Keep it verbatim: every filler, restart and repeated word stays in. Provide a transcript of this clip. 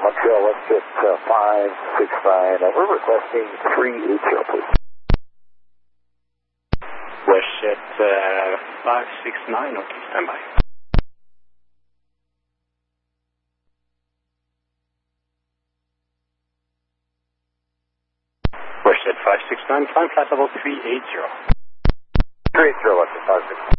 Montreal, WestJet uh, five six nine. Uh, we're requesting three eight zero, please. WestJet uh, five six nine, okay, stand by. WestJet five six nine, climb flight level three eight zero. three eight zero, WestJet five six nine.